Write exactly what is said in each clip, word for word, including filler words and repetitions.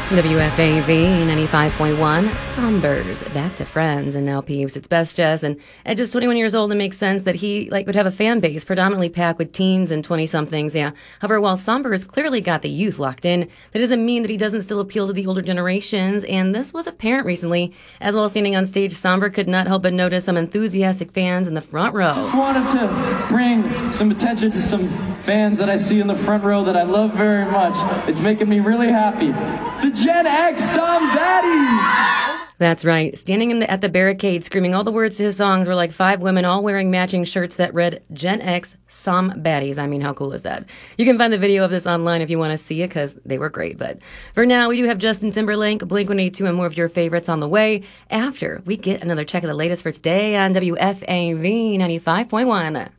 W F A V ninety-five point one, Sombers, back to Friends, and now Peeves. It's Best Jess, and at just twenty-one years old, it makes sense that he like would have a fan base predominantly packed with teens and twenty-somethings, yeah. However, while Sombers clearly got the youth locked in, that doesn't mean that he doesn't still appeal to the older generations, and this was apparent recently. As while standing on stage, Somber could not help but notice some enthusiastic fans in the front row. Just wanted to bring some attention to some fans that I see in the front row that I love very much. It's making me really happy. The Gen X Somebaddies! That's right. Standing in the, at the barricade, screaming all the words to his songs were like five women all wearing matching shirts that read Gen X Somebaddies. I mean, how cool is that? You can find the video of this online if you want to see it, because they were great. But for now, we do have Justin Timberlake, Blink one eighty-two, and more of your favorites on the way after we get another check of the latest for today on W F A V ninety-five point one.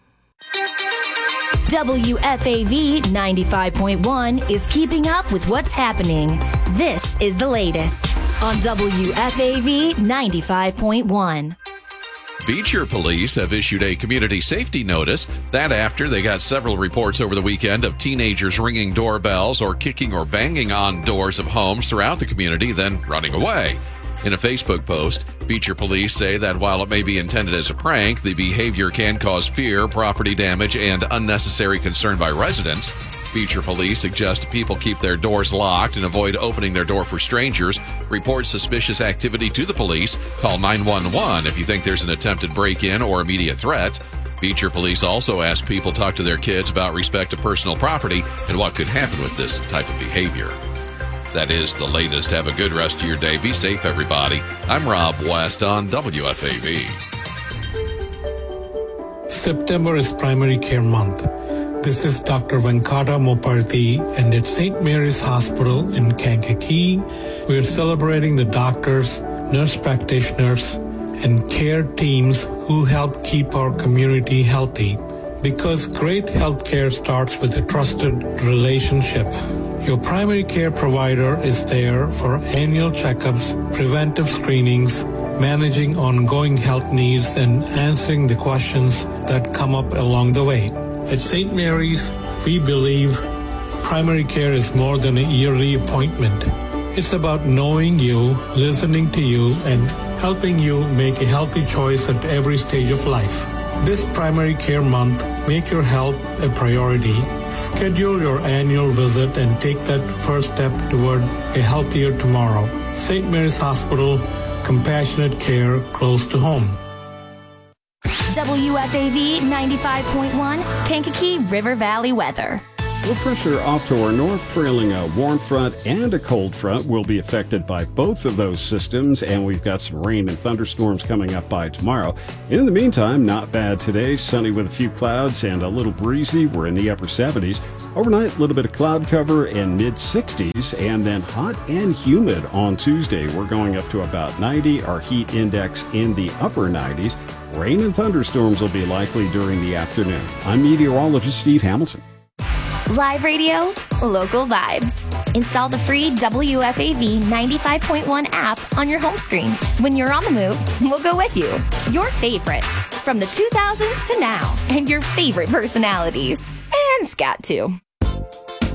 W F A V ninety-five point one is keeping up with what's happening. This is the latest on W F A V ninety-five point one. Beecher police have issued a community safety notice. That after they got several reports over the weekend of teenagers ringing doorbells or kicking or banging on doors of homes throughout the community, then running away. In a Facebook post, Beecher police say that while it may be intended as a prank, the behavior can cause fear, property damage, and unnecessary concern by residents. Beecher police suggest people keep their doors locked and avoid opening their door for strangers. Report suspicious activity to the police. Call nine one one if you think there's an attempted break-in or immediate threat. Beecher police also ask people talk to their kids about respect to personal property and what could happen with this type of behavior. That is the latest. Have a good rest of your day. Be safe, everybody. I'm Rob West on W F A V. September is Primary Care Month. This is Doctor Venkata Moparthy, and at Saint Mary's Hospital in Kankakee, we are celebrating the doctors, nurse practitioners, and care teams who help keep our community healthy. Because great healthcare starts with a trusted relationship. Your primary care provider is there for annual checkups, preventive screenings, managing ongoing health needs, and answering the questions that come up along the way. At Saint Mary's, we believe primary care is more than a yearly appointment. It's about knowing you, listening to you, and helping you make a healthy choice at every stage of life. This Primary Care Month, make your health a priority. Schedule your annual visit and take that first step toward a healthier tomorrow. Saint Mary's Hospital, compassionate care close to home. W F A V ninety-five point one, Kankakee River Valley weather. Low pressure off to our north, trailing a warm front and a cold front, will be affected by both of those systems, and we've got some rain and thunderstorms coming up by tomorrow. In the meantime, not bad today. Sunny with a few clouds and a little breezy. We're in the upper seventies. Overnight, a little bit of cloud cover and mid sixties, and then hot and humid on Tuesday. We're going up to about ninety. Our heat index in the upper nineties. Rain and thunderstorms will be likely during the afternoon. I'm meteorologist Steve Hamilton. Live radio, local vibes. Install the free W F A V ninety-five point one app on your home screen. When you're on the move, we'll go with you. Your favorites from the two thousands to now, and your favorite personalities. And Scott, too.